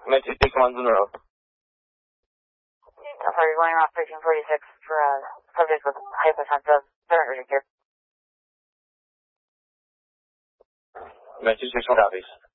Command 26, come on Monroe. Sorry, you're going around 1346 for a subject with hypotensive surrender here. Command 26, one copies.